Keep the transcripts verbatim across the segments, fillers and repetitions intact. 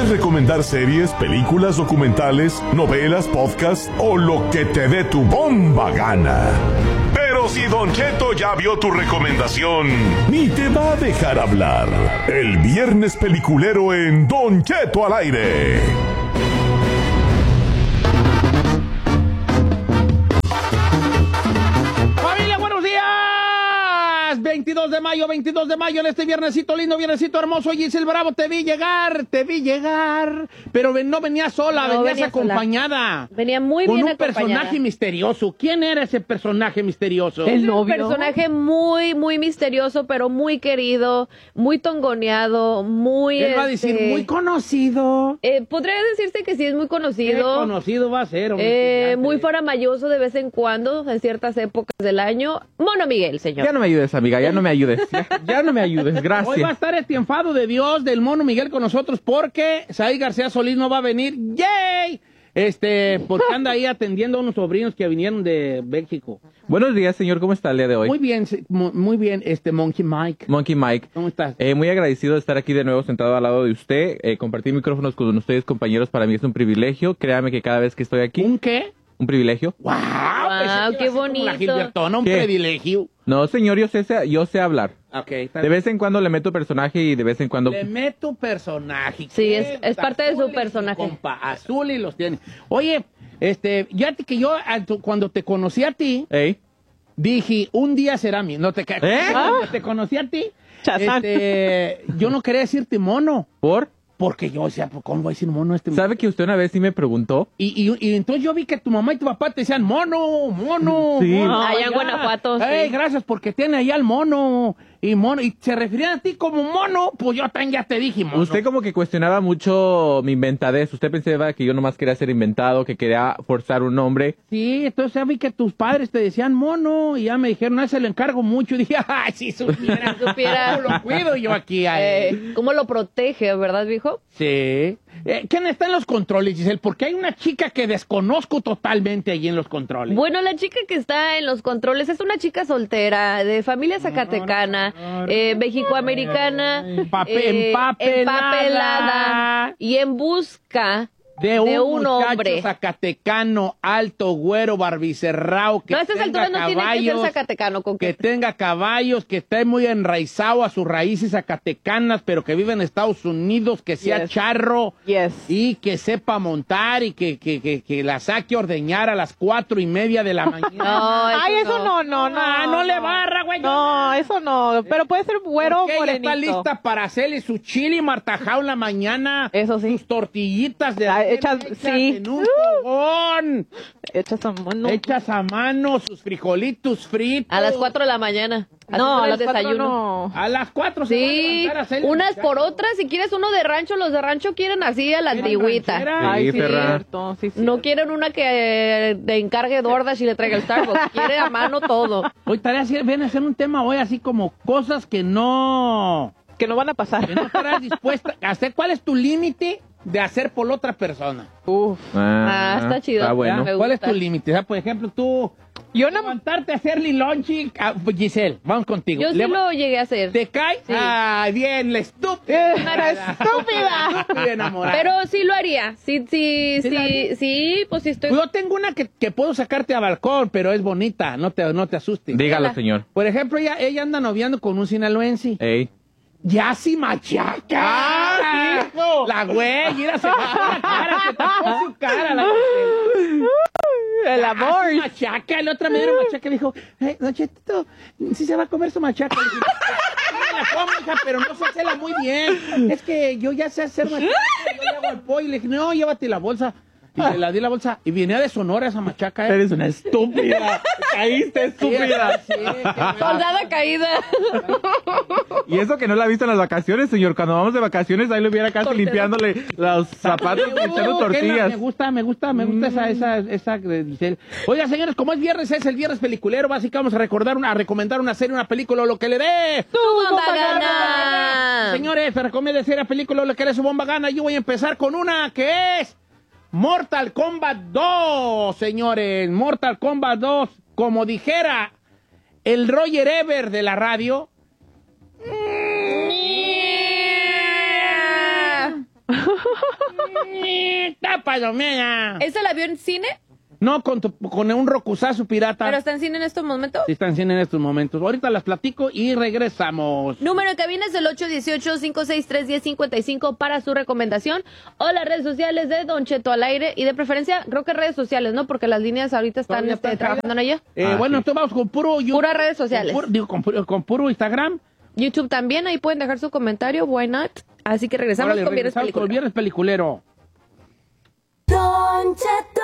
Puedes recomendar series, películas, documentales, novelas, podcasts o lo que te dé tu bomba gana. Pero si Don Cheto ya vio tu recomendación, ni te va a dejar hablar. El viernes peliculero en Don Cheto al aire. veintidós de mayo, veintidós de mayo, en este viernesito lindo, viernesito hermoso. Giselle Bravo, te vi llegar, te vi llegar, pero no venía sola, no, venías venía acompañada. Sola. Venía muy con bien un acompañada. Personaje misterioso. ¿Quién era ese personaje misterioso? El novio. Un personaje muy, muy misterioso, pero muy querido, muy tongoneado, muy... Él va a decir, este, muy conocido. Eh, podría decirse que sí es muy conocido. Qué conocido va a ser. Hombre, eh, muy faramayoso de vez en cuando, en ciertas épocas del año. Mono Miguel, señor. Ya no me ayudes, amiga, ya no me ayudes. Ya, ya no me ayudes, gracias. Hoy va a estar este enfado de Dios del Mono Miguel con nosotros porque Said García Solís no va a venir. ¡Yay! Este, porque anda ahí atendiendo a unos sobrinos que vinieron de México. Buenos días, señor, ¿cómo está el día de hoy? Muy bien, muy bien, este, Monkey Mike. Monkey Mike. ¿Cómo estás? Eh, muy agradecido de estar aquí de nuevo sentado al lado de usted. Eh, compartir micrófonos con ustedes, compañeros, para mí es un privilegio. Créame que cada vez que estoy aquí... ¿Un qué? Un privilegio. ¡Wow! Wow, qué bonito. La Gilbertona, un ¿Qué? privilegio. No, señor, yo sé, yo sé hablar. Okay, de vez en cuando le meto personaje y de vez en cuando... Le meto personaje. Sí, es, es parte de su personaje. Compa, azul y los tiene. Oye, este, ya que yo cuando te conocí a ti, ¿Ey? dije, un día será mi. No te ca- ¿Eh? Cuando te conocí a ti, este, yo no quería decirte mono. ¿Por? Porque yo decía, ¿cómo voy a decir mono este? ¿Sabe que usted una vez sí me preguntó? Y, y, y entonces yo vi que tu mamá y tu papá te decían, mono, mono. Sí. mono Allá en Guanajuato, Ey, sí. gracias porque tiene allá al mono. Y mono, y se referían a ti como mono, pues yo también ya te dije mono. Usted como que cuestionaba mucho mi inventadez. Usted pensaba que yo nomás quería ser inventado, que quería forzar un nombre. Sí, entonces ya vi que tus padres te decían mono y ya me dijeron, ah, se lo encargo mucho. Y dije, ay, si supiera, supiera. ¿cómo lo cuido yo aquí? A él? Eh, ¿Cómo lo protege, verdad, viejo? Sí. Eh, ¿Quién está en los controles, Giselle? Porque hay una chica que desconozco totalmente allí en los controles. Bueno, la chica que está en los controles es una chica soltera, de familia zacatecana, eh, mexicoamericana, Empape- eh, empapelada. empapelada y en busca De un, de un muchacho hombre. zacatecano, alto, güero, barbicerrao, que No, a estas tenga alturas no tiene que caballos, ser zacatecano, con que que tenga caballos, que esté muy enraizado a sus raíces zacatecanas, pero que vive en Estados Unidos, que sea Yes. charro Yes. y que sepa montar y que, que, que, que la saque a ordeñar a las cuatro y media de la mañana. No, Ay, eso no, no, no. Ah, no le barra, güey. No, eso no. Pero puede ser güero o Porque ella morenito. está lista para hacerle su chile martajao en la mañana. Eso sí. Sus tortillitas de Ah, hechas- sí. en un fogón. Hechas a mano. Hechas a mano, sus frijolitos fritos. a las cuatro de la mañana. No, haciendo a el las cuatro desayuno. no. A las cuatro se va a Sí, levantar a hacerle unas muchacho. por otras. Si quieres uno de rancho, los de rancho quieren así a la ¿Quieren antigüita. ranchera? Ay, sí, Ferran. cierto. Sí, No cierto. quieren una que eh, te encargue DoorDash y le traiga el Starbucks. Quiere a mano todo. Hoy estaría así, viene a hacer un tema hoy así como cosas que no... Que no van a pasar. Que no estarás dispuesta a hacer. ¿Cuál es tu límite de hacer por la otra persona? Uf. Ah, está chido. Está bueno. Me ¿Cuál es gusta. tu límite? O sea, por ejemplo, tú... Yo no. Levantarte a hacerle lonchi... ah, Giselle, vamos contigo. Yo sí Leva- lo llegué a hacer. ¿Te cae? Sí. Ah, bien, la estúpida. ¡Eres estúpida! Estúpida enamorada. Pero sí lo haría. Sí, sí, ¿Sí sí, la haría? sí, pues sí estoy. Yo tengo una que, que puedo sacarte a balcón, pero es bonita, no te, no te asustes. Dígalo, señor. Por ejemplo, ella, ella anda noviando con un sinaloense. Ey. Ya sí machaca. Ah, sí, hijo. La güey, mira, se tapó la cara, se tapó su cara. La El amor. Ah, sí, machaca, el otro me dieron machaca y dijo, hey, Don Chetito, si se va a comer su machaca. Le dije, "Sí me la como, hija, pero no sé hacerla muy bien. Es que yo ya sé hacer machaca, yo le hago al pollo. Y le dije, no, llévate la bolsa. Y le la di la bolsa. Y venía de Sonora esa machaca. ¿eh? Eres una estúpida. Caíste, estúpida. Sí, qué Soldada caída. Y eso que no la ha visto en las vacaciones, señor. Cuando vamos de vacaciones, ahí lo viera casi Tortero. limpiándole los zapatos y Uh, echando que tortillas. Me gusta, me gusta, me gusta esa, esa, esa de Giselle. Oiga, señores, como es viernes, es el viernes peliculero, básicamente vamos a recordar una, a recomendar una serie, una película, o lo que le dé. ¡Tu bomba gana! Señores, se recomienda serie, película, o lo que le dé su bomba gana. Yo voy a empezar con una que es Mortal Kombat dos, señores. Mortal Kombat dos, como dijera el Roger Ebert de la radio. Bonita palomera. ¿Esa la vio en cine? No, con, tu, con un rocusazo pirata. ¿Pero está en cine en estos momentos? Sí, está en cine en estos momentos. Ahorita las platico y regresamos. Número de cabina es el ocho uno ocho, cinco seis tres, uno cero cinco cinco para su recomendación. O las redes sociales de Don Cheto al aire. Y de preferencia, creo que redes sociales, ¿no? Porque las líneas ahorita están, Todavía este, están trabajando en ella. Eh, Ah, bueno, sí. entonces vamos con puro... YouTube. Puras redes sociales. Con puro, digo, con, puro- con puro Instagram. YouTube también, ahí pueden dejar su comentario, why not. Así que regresamos Órale, con Viernes regresamos con Película. Viernes Peliculero. Don Cheto.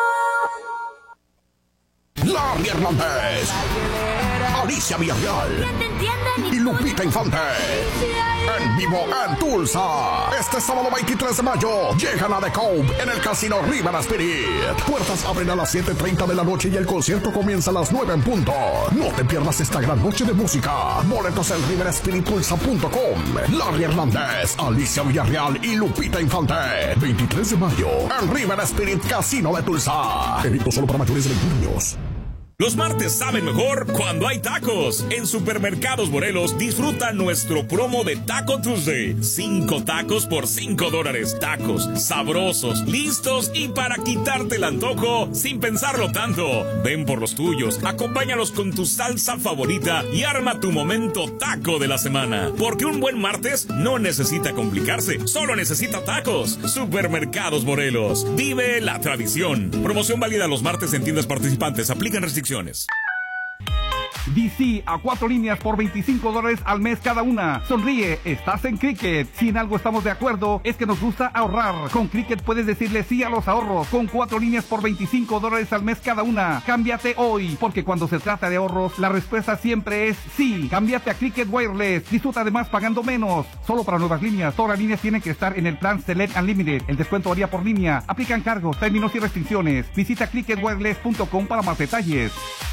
Larry Hernández, Alicia Villarreal ¿Te entienden? y Lupita Infante. En vivo en Tulsa. Este sábado veintitrés de mayo llegan a The Cove en el Casino River Spirit. Puertas abren a las siete treinta de la noche y el concierto comienza a las nueve en punto. No te pierdas esta gran noche de música. Boletos en river spirit tulsa punto com. Larry Hernández, Alicia Villarreal y Lupita Infante. veintitrés de mayo en River Spirit Casino de Tulsa. Evento solo para mayores de veintiún años. Los martes saben mejor cuando hay tacos. En Supermercados Morelos disfruta nuestro promo de Taco Tuesday. Cinco tacos por cinco dólares. Tacos sabrosos, listos y para quitarte el antojo sin pensarlo tanto. Ven por los tuyos, acompáñalos con tu salsa favorita y arma tu momento taco de la semana. Porque un buen martes no necesita complicarse, solo necesita tacos. Supermercados Morelos. Vive la tradición. Promoción válida los martes en tiendas participantes. Aplican restricciones. D C a cuatro líneas por veinticinco dólares al mes cada una. Sonríe, estás en Cricket. Si en algo estamos de acuerdo, es que nos gusta ahorrar. Con Cricket puedes decirle sí a los ahorros. Con cuatro líneas por veinticinco dólares al mes cada una. Cámbiate hoy, porque cuando se trata de ahorros, la respuesta siempre es sí. Cámbiate a Cricket Wireless. Disfruta además pagando menos. Solo para nuevas líneas. Todas las líneas tienen que estar en el plan Select Unlimited. El descuento varía por línea. Aplican cargos, términos y restricciones. Visita cricket wireless punto com para más detalles.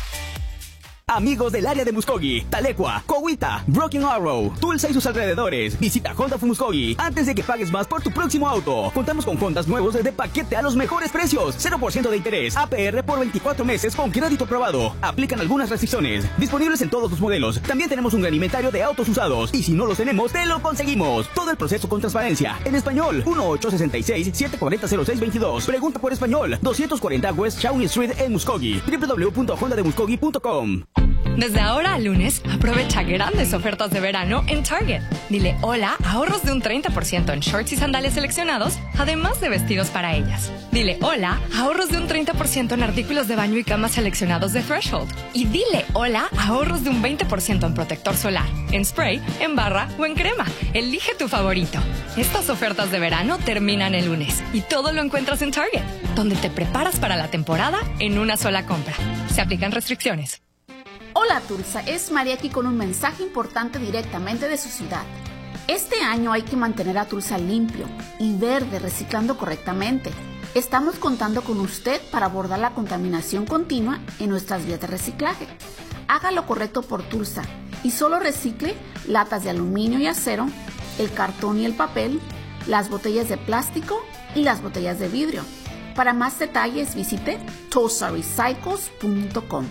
Amigos del área de Muskogee, Talecua, Cowita, Broken Arrow, Tulsa y sus alrededores, visita Honda of Muskogee antes de que pagues más por tu próximo auto. Contamos con Hondas nuevos de paquete a los mejores precios, cero por ciento de interés, A P R por veinticuatro meses con crédito aprobado. Aplican algunas restricciones, disponibles en todos los modelos. También tenemos un gran inventario de autos usados y si no los tenemos, te lo conseguimos. Todo el proceso con transparencia, en español. uno ocho seis seis, siete cuatro cero, cero seis dos dos. Pregunta por español. doscientos cuarenta West Shawnee Street en Muskogee. w w w punto honda de muskogee punto com. Desde ahora al lunes, aprovecha grandes ofertas de verano en Target. Dile hola, ahorros de un treinta por ciento en shorts y sandalias seleccionados, además de vestidos para ellas. Dile hola, ahorros de un treinta por ciento en artículos de baño y cama seleccionados de Threshold. Y dile hola, ahorros de un veinte por ciento en protector solar, en spray, en barra o en crema. Elige tu favorito. Estas ofertas de verano terminan el lunes y todo lo encuentras en Target, donde te preparas para la temporada en una sola compra. Se aplican restricciones. Hola Tulsa, es María aquí con un mensaje importante directamente de su ciudad. Este año hay que mantener a Tulsa limpio y verde, reciclando correctamente. Estamos contando con usted para abordar la contaminación continua en nuestras vías de reciclaje. Haga lo correcto por Tulsa y solo recicle latas de aluminio y acero, el cartón y el papel, las botellas de plástico y las botellas de vidrio. Para más detalles visite tulsa recycles punto com.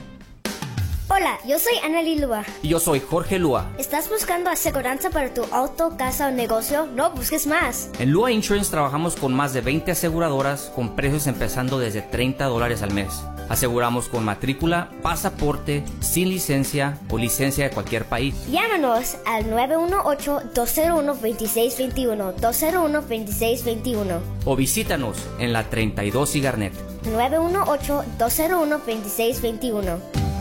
Hola, yo soy Anneli Lua. Y yo soy Jorge Lua. ¿Estás buscando aseguranza para tu auto, casa o negocio? No busques más. En Lua Insurance trabajamos con más de veinte aseguradoras con precios empezando desde treinta dólares al mes. Aseguramos con matrícula, pasaporte, sin licencia o licencia de cualquier país. Llámanos al nueve uno ocho, dos cero uno, dos seis dos uno, dos cero uno, dos seis dos uno. O visítanos en la treinta y dos y Garnet. nueve uno ocho, dos cero uno, dos seis dos uno.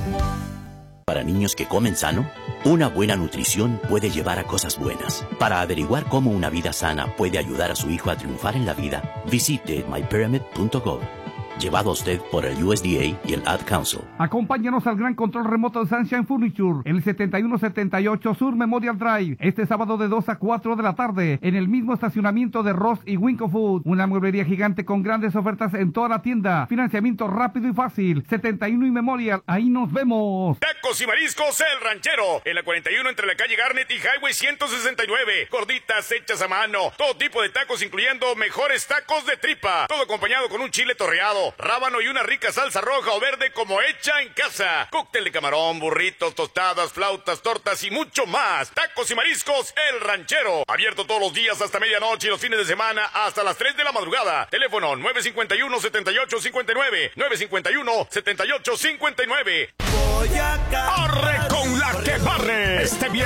Para niños que comen sano, una buena nutrición puede llevar a cosas buenas. Para averiguar cómo una vida sana puede ayudar a su hijo a triunfar en la vida, visite my pyramid punto gov. Llevado a usted por el U S D A y el Ad Council. Acompáñanos al gran control remoto de Sunshine Furniture en el setenta y uno setenta y ocho Sur Memorial Drive este sábado de dos a cuatro de la tarde en el mismo estacionamiento de Ross y Winco Food. Una mueblería gigante con grandes ofertas en toda la tienda. Financiamiento rápido y fácil. setenta y uno y Memorial. Ahí nos vemos. Tacos y mariscos El Ranchero. En la cuarenta y uno entre la calle Garnet y Highway ciento sesenta y nueve. Gorditas hechas a mano. Todo tipo de tacos incluyendo mejores tacos de tripa. Todo acompañado con un chile torreado. ranchero. Rábano y una rica salsa roja o verde como hecha en casa. Cóctel de camarón, burritos, tostadas, flautas, tortas y mucho más. Tacos y mariscos El Ranchero. Abierto todos los días hasta medianoche y los fines de semana hasta las tres de la madrugada. Teléfono nueve cinco uno, siete ocho cinco nueve. nueve cinco uno, siete ocho cinco nueve. Arre con la que barre. Este viernes